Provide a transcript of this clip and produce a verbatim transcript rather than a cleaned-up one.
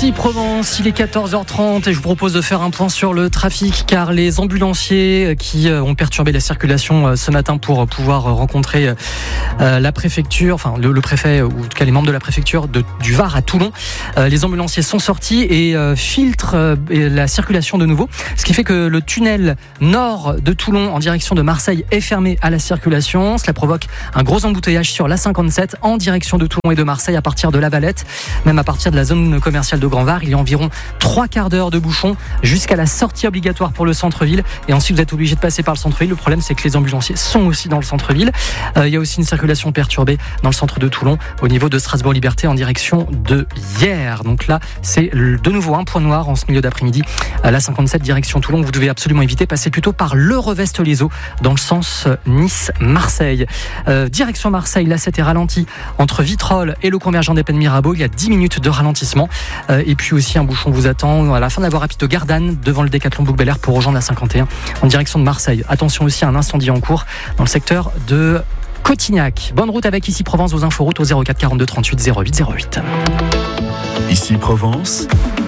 Ici Provence, il est quatorze heures trente et je vous propose de faire un point sur le trafic car les ambulanciers qui ont perturbé la circulation ce matin pour pouvoir rencontrer la préfecture, enfin le, le préfet ou en tout cas les membres de la préfecture de, du Var à Toulon, les ambulanciers sont sortis et filtrent la circulation de nouveau, ce qui fait que le tunnel nord de Toulon en direction de Marseille est fermé à la circulation. Cela provoque un gros embouteillage sur la cinquante-sept en direction de Toulon et de Marseille à partir de La Valette, même à partir de la zone commerciale de Grand Var. Il y a environ trois quarts d'heure de bouchon jusqu'à la sortie obligatoire pour le centre-ville. Et ensuite, vous êtes obligé de passer par le centre-ville. Le problème, c'est que les ambulanciers sont aussi dans le centre-ville. Euh, il y a aussi une circulation perturbée dans le centre de Toulon au niveau de Strasbourg-Liberté en direction de Hyères. Donc là, c'est de nouveau un point noir en ce milieu d'après-midi. À la cinquante-sept direction Toulon, vous devez absolument éviter. Passer plutôt par le Revest-les-Eaux dans le sens Nice-Marseille. Euh, direction Marseille, là, c'était ralenti entre Vitrolles et le convergent des Pennes Mirabeau. Il y a dix minutes de ralentissement. Euh, et puis aussi un bouchon vous attend à la fin de la voie rapide de Gardanne devant le Décathlon Bouc-Bel-Air pour rejoindre la cinquante et un en direction de Marseille. Attention aussi à un incendie en cours dans le secteur de Cotignac. Bonne route avec Ici Provence, vos inforoutes au zéro quatre quarante-deux trente-huit zéro huit zéro huit. Ici Provence,